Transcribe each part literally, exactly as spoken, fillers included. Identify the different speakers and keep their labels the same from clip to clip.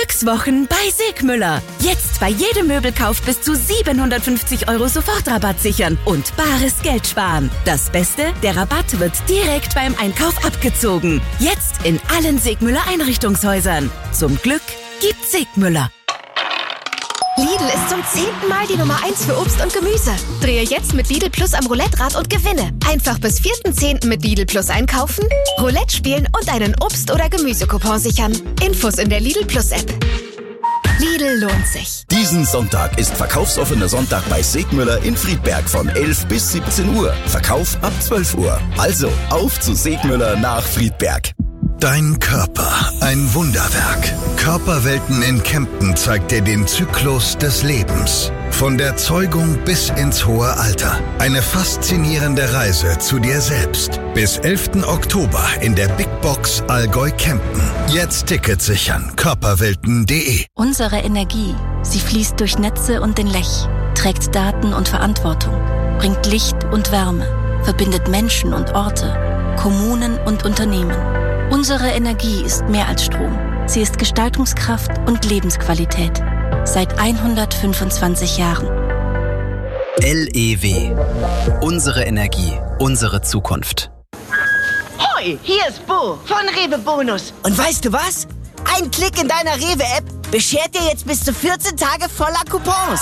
Speaker 1: Glückswochen bei Segmüller. Jetzt bei jedem Möbelkauf bis zu siebenhundertfünfzig Euro Sofortrabatt sichern und bares Geld sparen. Das Beste, der Rabatt wird direkt beim Einkauf abgezogen. Jetzt in allen Segmüller Einrichtungshäusern. Zum Glück gibt's Segmüller.
Speaker 2: Lidl ist zum zehnten Mal die Nummer eins für Obst und Gemüse. Drehe jetzt mit Lidl Plus am Roulette-Rad und gewinne. Einfach bis vierten zehnten mit Lidl Plus einkaufen, Roulette spielen und einen Obst- oder Gemüsecoupon sichern. Infos in der Lidl Plus App. Lidl lohnt sich.
Speaker 3: Diesen Sonntag ist verkaufsoffener Sonntag bei Segmüller in Friedberg von elf bis siebzehn Uhr. Verkauf ab zwölf Uhr. Also auf zu Segmüller nach Friedberg.
Speaker 4: Dein Körper, ein Wunderwerk. Körperwelten in Kempten zeigt dir den Zyklus des Lebens. Von der Zeugung bis ins hohe Alter. Eine faszinierende Reise zu dir selbst. Bis elften Oktober in der Big Box Allgäu Kempten. Jetzt Tickets sichern. körperwelten punkt de.
Speaker 5: Unsere Energie, sie fließt durch Netze und den Lech, trägt Daten und Verantwortung, bringt Licht und Wärme, verbindet Menschen und Orte, Kommunen und Unternehmen. Unsere Energie ist mehr als Strom. Sie ist Gestaltungskraft und Lebensqualität. Seit hundertfünfundzwanzig Jahren.
Speaker 6: L E W. Unsere Energie, unsere Zukunft.
Speaker 7: Hoi, hier ist Bo von Rewe Bonus. Und weißt du was? Ein Klick in deiner Rewe-App beschert dir jetzt bis zu vierzehn Tage voller Coupons.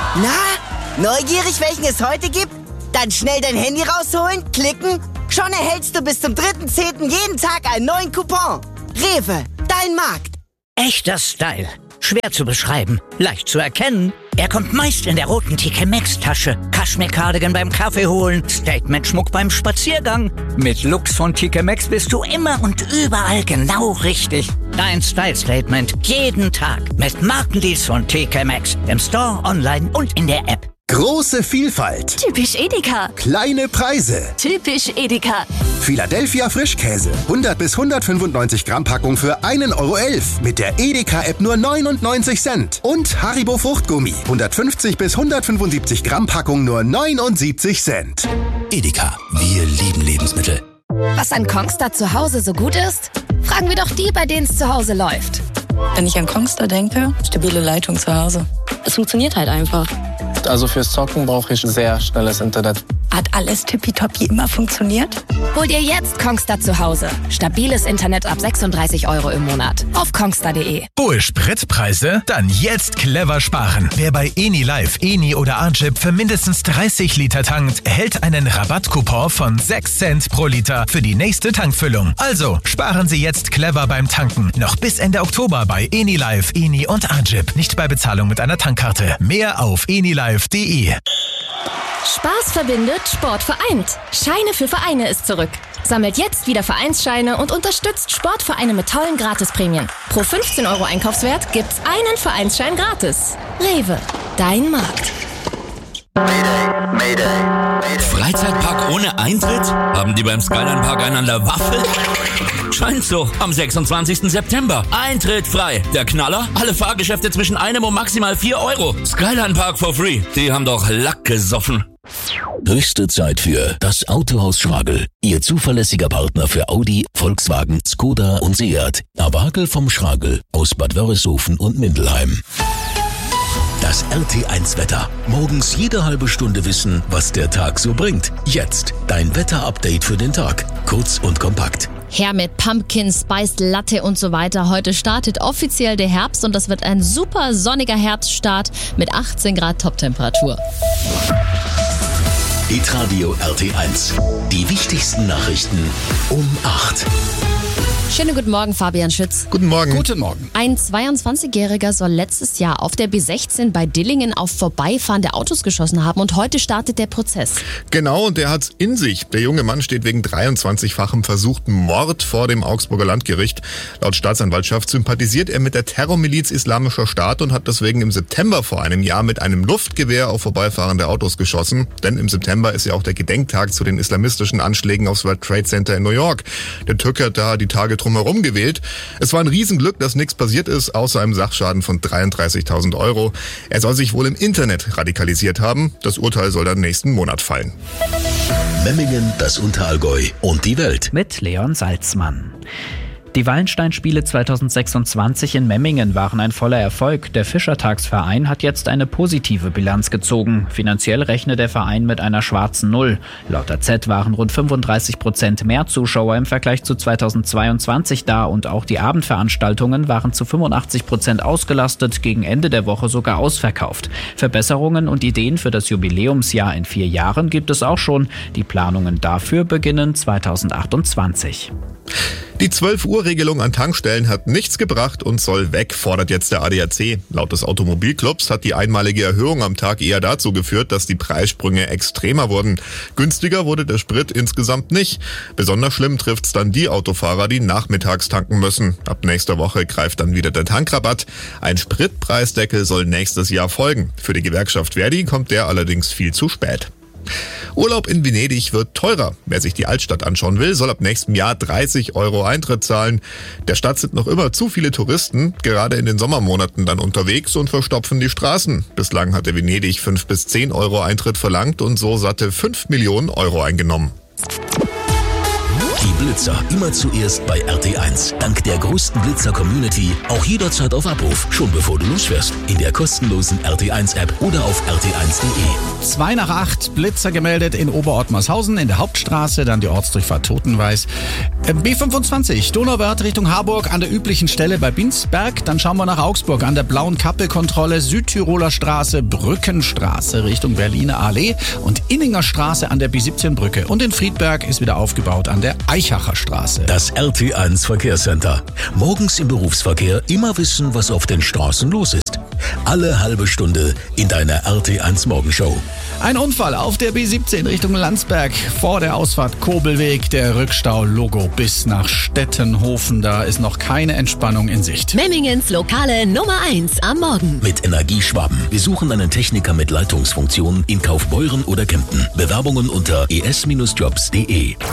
Speaker 7: Na, neugierig, welchen es heute gibt? Dann schnell dein Handy rausholen, klicken. Schon erhältst du bis zum dritten zehnten jeden Tag einen neuen Coupon. Rewe, dein Markt.
Speaker 8: Echter Style. Schwer zu beschreiben, leicht zu erkennen. Er kommt meist in der roten T K Maxx-Tasche. Kaschmir-Cardigan beim Kaffee holen, Statement-Schmuck beim Spaziergang. Mit Looks von T K Maxx bist du immer und überall genau richtig. Dein Style-Statement jeden Tag mit Markendeals von T K Maxx. Im Store, online und in der App.
Speaker 9: Große Vielfalt.
Speaker 2: Typisch Edeka.
Speaker 9: Kleine Preise.
Speaker 2: Typisch Edeka.
Speaker 9: Philadelphia Frischkäse. hundert bis hundertfünfundneunzig Gramm Packung für einen Euro elf. Mit der Edeka-App nur neunundneunzig Cent. Und Haribo Fruchtgummi. hundertfünfzig bis hundertfünfundsiebzig Gramm Packung nur neunundsiebzig Cent.
Speaker 3: Edeka, wir lieben Lebensmittel.
Speaker 2: Was an Kongstar zu Hause so gut ist? Fragen wir doch die, bei denen es zu Hause läuft.
Speaker 10: Wenn ich an Kongstar denke, stabile Leitung zu Hause. Es funktioniert halt einfach.
Speaker 11: Also fürs Zocken brauche ich sehr schnelles Internet.
Speaker 10: Hat alles tippitoppi immer funktioniert?
Speaker 2: Hol dir jetzt Kongstar zu Hause. Stabiles Internet ab sechsunddreißig Euro im Monat. Auf kongstar punkt de.
Speaker 12: Hohe Spritpreise? Dann jetzt clever sparen. Wer bei Eni Live, Eni oder Arjip für mindestens dreißig Liter tankt, erhält einen Rabattcoupon von sechs Cent pro Liter für die nächste Tankfüllung. Also sparen Sie jetzt clever beim Tanken. Noch bis Ende Oktober bei Eni Live, Eni und Arjip. Nicht bei Bezahlung mit einer Tankkarte. Mehr auf enilive punkt de.
Speaker 13: Spaß verbindet, Sport vereint. Scheine für Vereine ist zurück. Sammelt jetzt wieder Vereinsscheine und unterstützt Sportvereine mit tollen Gratisprämien. Pro fünfzehn Euro Einkaufswert gibt's einen Vereinsschein gratis. Rewe, dein Markt.
Speaker 14: Mayday, Mayday. Freizeitpark ohne Eintritt? Haben die beim Skyline Park einen an der Waffel? Scheint so. Am sechsundzwanzigsten September. Eintritt frei. Der Knaller? Alle Fahrgeschäfte zwischen einem und maximal vier Euro. Skyline Park for free. Die haben doch Lack gesoffen.
Speaker 3: Höchste Zeit für das Autohaus Schragel. Ihr zuverlässiger Partner für Audi, Volkswagen, Skoda und Seat. Awagel vom Schragel aus Bad Wörishofen und Mindelheim. Das R T eins Wetter. Morgens jede halbe Stunde wissen, was der Tag so bringt. Jetzt dein Wetter-Update für den Tag. Kurz und kompakt.
Speaker 15: Her mit Pumpkin, Spiced Latte und so weiter. Heute startet offiziell der Herbst und das wird ein super sonniger Herbststart mit achtzehn Grad Toptemperatur.
Speaker 3: Hitradio R T eins. Die wichtigsten Nachrichten um acht.
Speaker 15: Schönen guten Morgen, Fabian Schütz.
Speaker 16: Guten Morgen.
Speaker 17: Guten Morgen.
Speaker 15: Ein zweiundzwanzigjähriger soll letztes Jahr auf der B sechzehn bei Dillingen auf vorbeifahrende Autos geschossen haben und heute startet der Prozess.
Speaker 16: Genau, und der hat's in sich. Der junge Mann steht wegen dreiundzwanzigfachem versuchten Mord vor dem Augsburger Landgericht. Laut Staatsanwaltschaft sympathisiert er mit der Terrormiliz Islamischer Staat und hat deswegen im September vor einem Jahr mit einem Luftgewehr auf vorbeifahrende Autos geschossen. Denn im September ist ja auch der Gedenktag zu den islamistischen Anschlägen aufs World Trade Center in New York. Der Türke hat da die Tage drumherum gewählt. Es war ein Riesenglück, dass nichts passiert ist, außer einem Sachschaden von dreiunddreißigtausend Euro. Er soll sich wohl im Internet radikalisiert haben. Das Urteil soll dann nächsten Monat fallen.
Speaker 3: Memmingen, das Unterallgäu und die Welt.
Speaker 18: Mit Leon Salzmann.
Speaker 17: Die Wallenstein-Spiele zweitausendsechsundzwanzig in Memmingen waren ein voller Erfolg. Der Fischertagsverein hat jetzt eine positive Bilanz gezogen. Finanziell rechnet der Verein mit einer schwarzen Null. Laut A Z waren rund fünfunddreißig Prozent mehr Zuschauer im Vergleich zu zweitausendzweiundzwanzig da und auch die Abendveranstaltungen waren zu fünfundachtzig Prozent ausgelastet, gegen Ende der Woche sogar ausverkauft. Verbesserungen und Ideen für das Jubiläumsjahr in vier Jahren gibt es auch schon. Die Planungen dafür beginnen zweitausendachtundzwanzig.
Speaker 16: Die zwölf-Uhr-Regelung an Tankstellen hat nichts gebracht und soll weg, fordert jetzt der A D A C. Laut des Automobilclubs hat die einmalige Erhöhung am Tag eher dazu geführt, dass die Preissprünge extremer wurden. Günstiger wurde der Sprit insgesamt nicht. Besonders schlimm trifft's dann die Autofahrer, die nachmittags tanken müssen. Ab nächster Woche greift dann wieder der Tankrabatt. Ein Spritpreisdeckel soll nächstes Jahr folgen. Für die Gewerkschaft Verdi kommt der allerdings viel zu spät. Urlaub in Venedig wird teurer. Wer sich die Altstadt anschauen will, soll ab nächstem Jahr dreißig Euro Eintritt zahlen. Der Stadt sind noch immer zu viele Touristen, gerade in den Sommermonaten dann unterwegs und verstopfen die Straßen. Bislang hatte Venedig fünf bis zehn Euro Eintritt verlangt und so satte fünf Millionen Euro eingenommen.
Speaker 3: Die Blitzer immer zuerst bei R T eins. Dank der größten Blitzer-Community auch jederzeit auf Abruf, schon bevor du losfährst. In der kostenlosen R T eins App oder auf r t eins punkt d e.
Speaker 18: Zwei nach acht, Blitzer gemeldet in Oberortmarshausen in der Hauptstraße, dann die Ortsdurchfahrt Totenweiß. B fünfundzwanzig, Donauwörth Richtung Harburg an der üblichen Stelle bei Binsberg. Dann schauen wir nach Augsburg an der Blauen Kappelkontrolle, Südtiroler Straße, Brückenstraße Richtung Berliner Allee und Inninger Straße an der B siebzehn Brücke. Und in Friedberg ist wieder aufgebaut an der Eichacher Straße.
Speaker 3: Das R T eins Verkehrscenter. Morgens im Berufsverkehr immer wissen, was auf den Straßen los ist. Alle halbe Stunde in deiner R T eins Morgenshow.
Speaker 18: Ein Unfall auf der B siebzehn Richtung Landsberg. Vor der Ausfahrt Kobelweg, der Rückstau-Logo bis nach Stettenhofen. Da ist noch keine Entspannung in Sicht.
Speaker 1: Memmingens lokale Nummer eins am Morgen.
Speaker 3: Mit Energieschwaben. Wir suchen einen Techniker mit Leitungsfunktion in Kaufbeuren oder Kempten. Bewerbungen unter e s Bindestrich jobs punkt d e.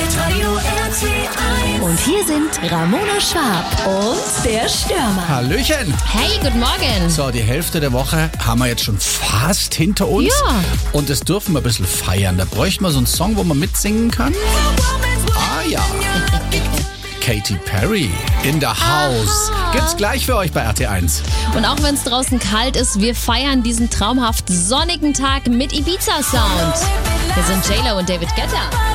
Speaker 1: Und hier sind Ramona Schwab und der Stürmer.
Speaker 18: Hallöchen.
Speaker 15: Hey, guten Morgen.
Speaker 18: So, die Hälfte der Woche haben wir jetzt schon fast hinter uns.
Speaker 15: Ja.
Speaker 18: Und das dürfen wir ein bisschen feiern. Da bräuchten wir so einen Song, wo man mitsingen kann. Ah ja. Katy Perry, In the House.
Speaker 15: Aha.
Speaker 18: Gibt's gleich für euch bei R T eins.
Speaker 15: Und auch wenn es draußen kalt ist, wir feiern diesen traumhaft sonnigen Tag mit Ibiza-Sound. Wir sind J-Lo und David Guetta.